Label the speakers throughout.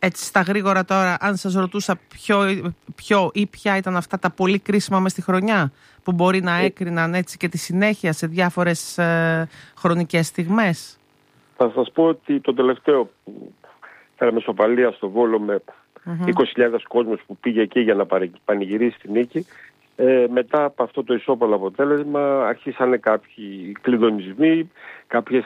Speaker 1: Έτσι στα γρήγορα τώρα, αν σας ρωτούσα ποιο ή ποια ήταν αυτά τα πολύ κρίσιμα μες στη χρονιά που μπορεί να έκριναν έτσι και τη συνέχεια σε διάφορες χρονικές στιγμές.
Speaker 2: Θα σας πω ότι το τελευταίο που φέραμε σοπαλία στο Βόλο με 20.000 κόσμος που πήγε εκεί για να πανηγυρίσει τη νίκη, μετά από αυτό το ισόπαλο αποτέλεσμα αρχίσανε κάποιοι κλειδονισμοί, κάποιες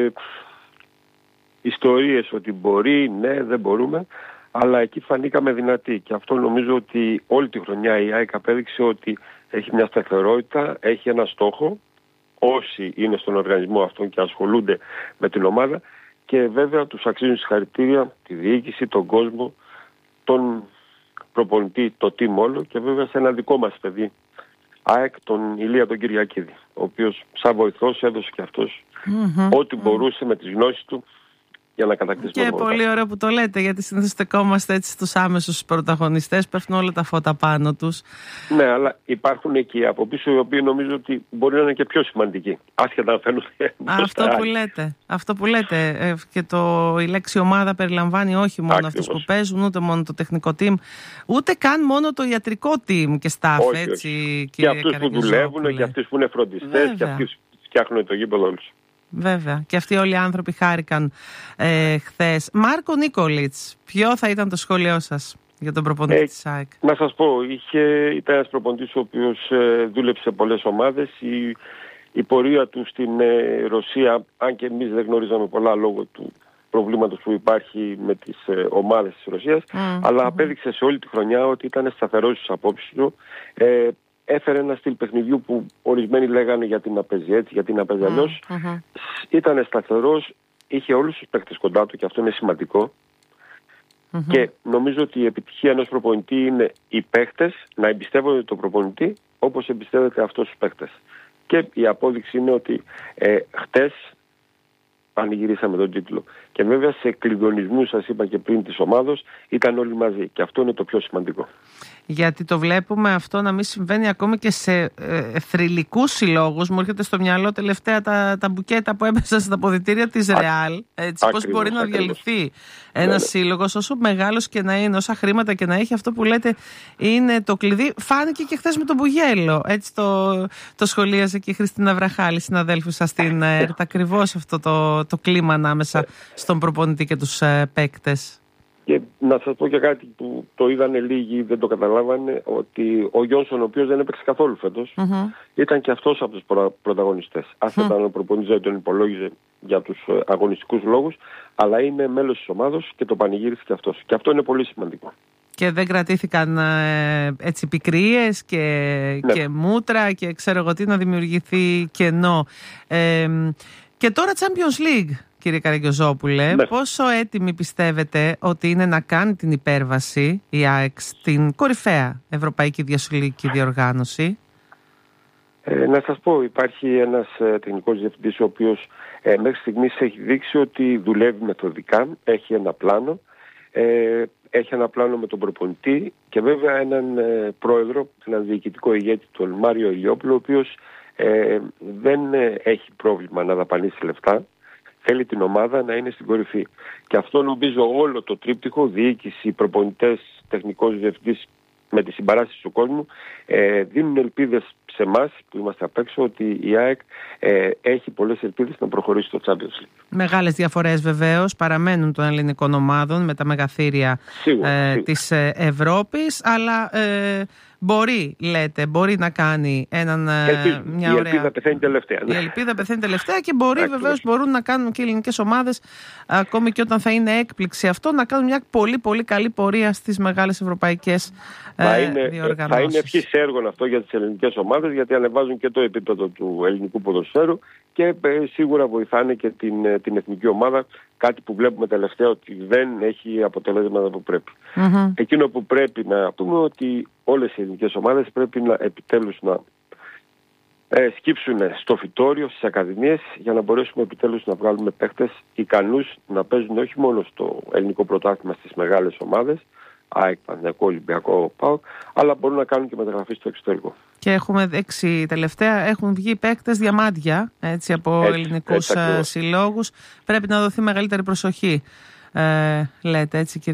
Speaker 2: ιστορίες ότι μπορεί, ναι, δεν μπορούμε, αλλά εκεί φανήκαμε δυνατοί και αυτό νομίζω ότι όλη τη χρονιά η ΑΕΚ απέδειξε ότι έχει μια σταθερότητα, έχει ένα στόχο, όσοι είναι στον οργανισμό αυτόν και ασχολούνται με την ομάδα, και βέβαια τους αξίζουν συγχαρητήρια τη διοίκηση, τον κόσμο, τον προπονητή, το team όλο, και βέβαια σε ένα δικό μας παιδί, ΑΕΚ, τον Ηλία τον Κυριακίδη, ο οποίος σαν βοηθός έδωσε και αυτός ό,τι μπορούσε με τις γνώσεις του για να κατακτήσουμε.
Speaker 1: Και πολύ ωραίο που το λέτε, γιατί συνήθως στεκόμαστε έτσι στους άμεσους πρωταγωνιστές, πέφτουν όλα τα φώτα πάνω τους.
Speaker 2: Ναι, αλλά υπάρχουν εκεί από πίσω οι οποίοι νομίζω ότι μπορεί να είναι και πιο σημαντικοί, άσχετα αν φαίνονται.
Speaker 1: Αυτό που λέτε. Και η λέξη ομάδα περιλαμβάνει όχι μόνο αυτούς που παίζουν, ούτε μόνο το τεχνικό team, ούτε καν μόνο το ιατρικό team και staff.
Speaker 2: Όχι,
Speaker 1: έτσι,
Speaker 2: όχι. Και αυτούς που δουλεύουν, και αυτούς που είναι φροντιστές, και αυτοί που φτιάχνουν το γήπεδο όλους.
Speaker 1: Βέβαια. Και αυτοί όλοι οι άνθρωποι χάρηκαν χθες. Μάρκο Νίκολιτς, ποιο θα ήταν το σχόλιο σας για τον προπονητή της ΑΕΚ?
Speaker 2: Να σας πω, ήταν ένας προπονητής ο οποίος δούλεψε σε πολλές ομάδες. Η πορεία του στην Ρωσία, αν και εμείς δεν γνωρίζαμε πολλά λόγω του προβλήματος που υπάρχει με τις ομάδες της Ρωσίας, αλλά απέδειξε σε όλη τη χρονιά ότι ήταν σταθερός στις απόψεις του. Έφερε ένα στυλ παιχνιδιού που ορισμένοι λέγανε γιατί να παίζει έτσι, γιατί να παίζει αλλιώς. Ήταν σταθερός, είχε όλους τους παίκτες κοντά του και αυτό είναι σημαντικό. Και νομίζω ότι η επιτυχία ενός προπονητή είναι οι παίκτες να εμπιστεύονται τον προπονητή όπως εμπιστεύεται αυτός τους παίκτες. Και η απόδειξη είναι ότι χτες πανηγυρίσαμε τον τίτλο. Και βέβαια σε κλειδονισμούς, σας είπα και πριν, της ομάδος ήταν όλοι μαζί. Και αυτό είναι το πιο σημαντικό.
Speaker 1: Γιατί το βλέπουμε αυτό να μην συμβαίνει ακόμη και σε θρυλικούς συλλόγους. Μου έρχεται στο μυαλό τελευταία τα μπουκέτα που έπεσαν στα αποδυτήρια της Ρεάλ. Πώς μπορεί να διαλυθεί ένας σύλλογος, όσο μεγάλος και να είναι, όσα χρήματα και να έχει, αυτό που λέτε είναι το κλειδί. Φάνηκε και χθες με τον Μπουγέλο. Έτσι το σχολίασε και η Χριστίνα Βραχάλη, συναδέλφου σας στην ΕΡΤ. Ακριβώς αυτό το κλίμα ανάμεσα στον προπονητή και τους παίκτες.
Speaker 2: Και να σας πω και κάτι που το είδανε λίγοι, δεν το καταλάβανε, ότι ο Γιόνσον, ο οποίος δεν έπαιξε καθόλου φέτος, ήταν και αυτός από τους πρωταγωνιστές. Άσχετα αν ο προπονητής δεν τον υπολόγιζε για τους αγωνιστικούς λόγους, αλλά είναι μέλος της ομάδος και το πανηγύρισε και αυτός. Και αυτό είναι πολύ σημαντικό. Και
Speaker 1: δεν κρατήθηκαν έτσι πικρίες και μούτρα και ξέρω εγώ τι, να δημιουργηθεί κενό. Και τώρα Champions League, κύριε Καραγκιόζοπουλε, πόσο έτοιμοι πιστεύετε ότι είναι να κάνει την υπέρβαση η ΑΕΚ στην κορυφαία ευρωπαϊκή διασωληνική διοργάνωση?
Speaker 2: Να σας πω, υπάρχει ένας τεχνικός διευθυντής ο οποίος μέχρι στιγμής έχει δείξει ότι δουλεύει μεθοδικά, έχει ένα πλάνο, έχει ένα πλάνο με τον προπονητή και βέβαια έναν πρόεδρο, έναν διοικητικό ηγέτη, τον Μάριο Ηλιόπουλο, ο οποίος δεν έχει πρόβλημα να δαπανίσει λεφτά. Θέλει την ομάδα να είναι στην κορυφή. Και αυτό νομίζω όλο το τρίπτυχο, διοίκηση, προπονητές, τεχνικός διευθυντής, με τη συμπαράσταση του κόσμου, δίνουν ελπίδες σε εμάς που είμαστε απ' έξω ότι η ΑΕΚ έχει πολλές ελπίδες να προχωρήσει στο Champions League.
Speaker 1: Μεγάλες διαφορές βεβαίως παραμένουν των ελληνικών ομάδων με τα μεγαθύρια της Ευρώπης, αλλά μπορεί να κάνει μια ωραία...
Speaker 2: Η ελπίδα πεθαίνει τελευταία.
Speaker 1: Η ελπίδα πεθαίνει τελευταία και βεβαίως μπορούν να κάνουν και οι ελληνικές ομάδες, ακόμη και όταν θα είναι έκπληξη αυτό, να κάνουν μια πολύ πολύ καλή πορεία στις μεγάλες ευρωπαϊκές διοργανώσεις.
Speaker 2: Θα είναι ευχής έργο αυτό για τις ελληνικές ομάδες, γιατί ανεβάζουν και το επίπεδο του ελληνικού ποδοσφαίρου και σίγουρα βοηθάνε και την εθνική ομάδα, κάτι που βλέπουμε τελευταία ότι δεν έχει αποτελέσματα που πρέπει. Εκείνο που πρέπει να πούμε ότι όλες οι ελληνικές ομάδες πρέπει επιτέλους να σκύψουν στο φυτόριο, στις ακαδημίες, για να μπορέσουμε επιτέλους να βγάλουμε παίχτες ικανούς να παίζουν όχι μόνο στο ελληνικό πρωτάθλημα στις μεγάλες ομάδες, ΑΕΚ, Παναθηναϊκό, Ολυμπιακό, ΠΑΟΚ, αλλά μπορούν να κάνουν και μεταγραφή στο εξωτερικό.
Speaker 1: Και έχουμε δέξει τελευταία, έχουν βγει παίκτες διαμάντια από ελληνικούς συλλόγους. Πρέπει να δοθεί μεγαλύτερη προσοχή, λέτε έτσι, κύριε